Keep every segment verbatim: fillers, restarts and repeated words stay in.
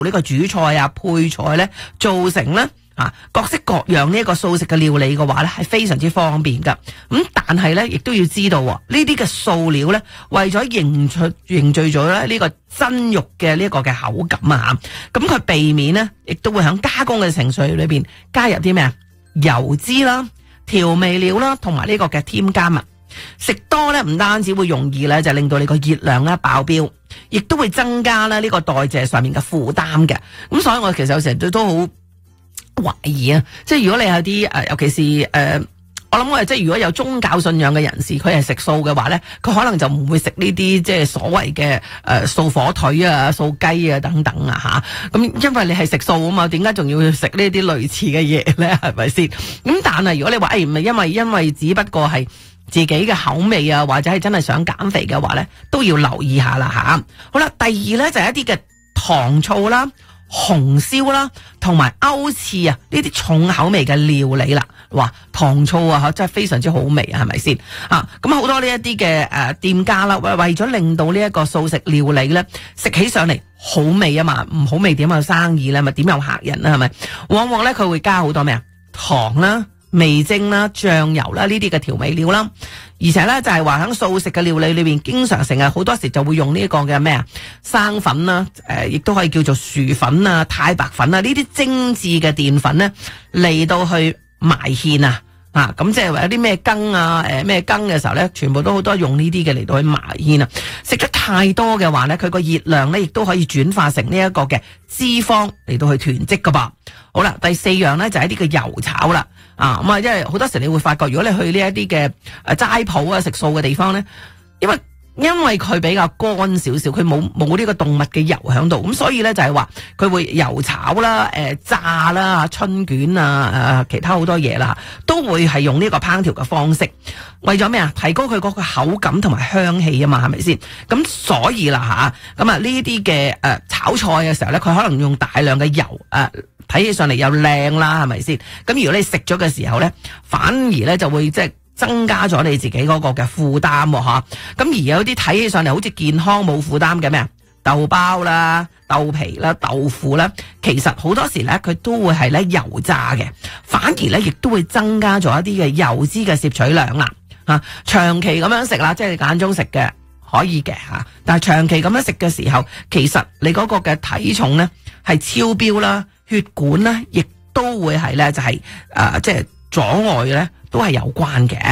呢個主菜啊、配菜咧，做成咧啊各式各樣呢一個素食嘅料理嘅話咧，係非常之方便噶。咁但係咧，亦都要知道呢啲嘅素料咧，為咗凝出凝聚咗咧呢個真肉嘅呢一個嘅口感啊吓，咁佢避免咧，亦都會響加工嘅程序裏邊加入啲咩啊油脂啦、調味料啦，同埋呢個嘅添加物。食多咧唔單止會容易咧就令到你個熱量咧爆標，亦都會增加咧呢個代謝上面嘅負擔嘅。咁所以我其實有時都都好懷疑啊，即係如果你有啲誒，尤其是誒、呃，我諗我係即係如果有宗教信仰嘅人士，佢係食素嘅話咧，佢可能就唔會食呢啲即係所謂嘅誒素火腿啊、素雞啊等等啊吓。咁因為你係食素啊嘛，點解仲要食呢啲類似嘅嘢咧？係咪先？咁但係如果你話誒唔係因為因為只不過係自己嘅口味啊，或者係真係想減肥嘅話咧，都要留意下啦吓。好啦，第二咧就係一啲嘅糖醋啦、紅燒啦，同埋歐翅啊呢啲重口味嘅料理啦。哇，糖醋啊真係非常之好味啊，係咪先啊？咁好多呢一啲嘅誒店家啦，為為咗令到呢一個素食料理咧食起上嚟好味啊嘛，唔好味點有生意咧，咪點有客人啦，係咪？往往咧佢會加好多咩啊糖啦、味精啦、醬油啦呢啲嘅調味料啦，而且咧就係話喺素食嘅料理裏邊，經常成日好多時就會用呢一個嘅咩啊生粉啦，誒、呃、亦都可以叫做薯粉啊、太白粉啊呢啲精緻嘅澱粉咧嚟到去埋芡啊，啊咁即係話有啲咩羹啊、誒咩羹嘅時候咧，全部都好多用呢啲嘅嚟到去埋芡啊。食得太多嘅話咧，佢個熱量咧亦都可以轉化成呢一個嘅脂肪嚟到去囤積噶噃。好啦，第四樣咧就係一啲嘅油炒啦。啊，咁啊，因為好多時你會發覺，如果你去呢一啲嘅誒齋鋪啊、食素嘅地方咧，因為因為佢比較乾少少，佢冇冇呢個動物嘅油喺度，咁所以咧就係話佢會油炒啦、誒、呃、炸啦、春卷啊、誒、呃、其他好多嘢啦，都會係用呢個烹調嘅方式，為咗咩啊？提高佢嗰個口感同埋香氣啊嘛，係咪先？咁所以啦吓，咁啊呢啲嘅誒炒菜嘅時候咧，佢可能用大量嘅油誒。呃睇起上嚟又靚啦，係咪先？咁如果你食咗嘅時候咧，反而咧就會即係增加咗你自己嗰個嘅負擔喎，吓。咁而有啲睇起上嚟好似健康冇負擔嘅咩啊？豆包啦、豆皮啦、豆腐啦，其實好多時咧佢都會係咧油炸嘅，反而咧亦都會增加咗一啲嘅油脂嘅攝取量啦。吓，長期咁樣食啦，即係你間中食嘅可以嘅吓，但係長期咁樣食嘅時候，其實你嗰個嘅體重咧係超標啦。血管咧，亦都會係咧，就係、是、誒、呃，即係阻礙咧，都係有關嘅。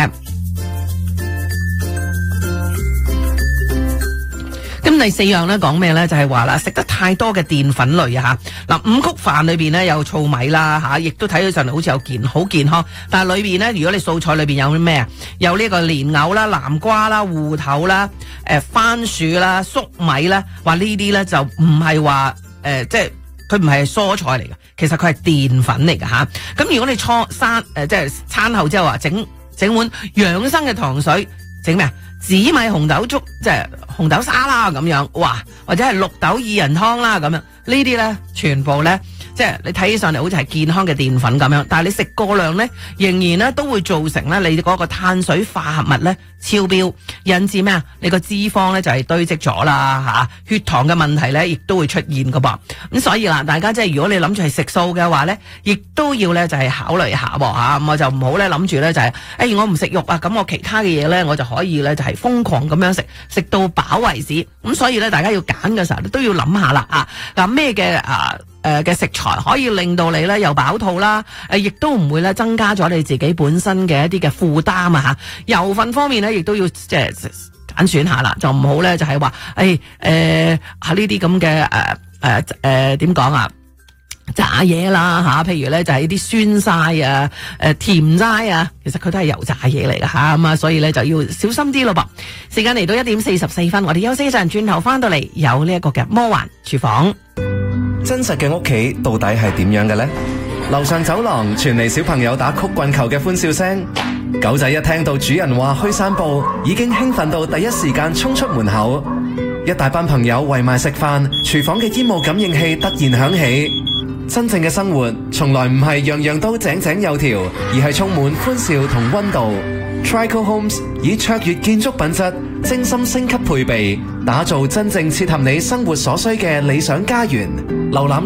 咁第四樣咧講咩咧？就係話啦，食得太多嘅澱粉類啊吓，嗱五穀飯裏邊咧有糙米啦吓，亦都睇起上嚟好似有健好健康，但係裏邊咧，如果你素菜裏邊有啲咩啊？有呢個蓮藕啦、南瓜啦、芋頭啦、誒、呃、番薯啦、粟米啦，話呢啲咧就唔係話誒即係。佢唔係蔬菜嚟嘅，其實佢係澱粉嚟嘅吓。咁如果你初餐誒即係餐後之後話整整碗養生嘅糖水，整咩啊？紫米紅豆粥，即係紅豆沙啦咁樣，哇！或者係綠豆薏仁湯啦咁樣，呢啲咧全部咧。即係你睇起上嚟好似係健康嘅澱粉咁樣，但係你食過量咧，仍然咧都會造成咧你嗰個碳水化合物咧超標，引致咩啊？你個脂肪咧就係堆積咗啦吓，血糖嘅問題咧亦都會出現噶噃。咁所以啦，大家即係如果你諗住係食素嘅話咧，亦都要咧就係考慮下喎吓，咁我就唔好咧諗住咧就係，誒我唔食肉啊，咁我其他嘅嘢咧我就可以咧就係瘋狂咁樣食，食到飽為止。咁所以咧大家要揀嘅時候都要諗下啦啊，嗱咩嘅啊？誒嘅食材可以令到你咧又飽肚啦，誒亦都唔會咧增加咗你自己本身嘅一啲嘅負擔啊吓。油分方面咧，亦都要即係揀選下啦，就唔好咧就係話誒誒喺呢啲咁嘅誒誒誒點講啊炸嘢啦吓，譬如咧就係啲酸晒啊、誒甜齋啊，其實佢都係油炸嘢嚟噶吓，咁啊所以咧就要小心啲咯噃。時間嚟到一點四十四分，我哋休息一陣，轉頭翻到嚟有呢一個嘅魔幻廚房。 真實嘅屋企到底係點樣嘅呢？樓上走廊傳嚟小朋友打曲棍球嘅歡笑聲，狗仔一聽到主人話去散步，已經興奮到第一時間衝出門口。一大班朋友圍埋食飯，廚房嘅煙霧感應器突然響起。真正嘅生活從來唔係樣樣都井井有條，而係充滿歡笑同溫度。Trico Homes 以卓越建築品質、精心升級配備，打造真正切合你生活所需嘅理想家園。瀏覽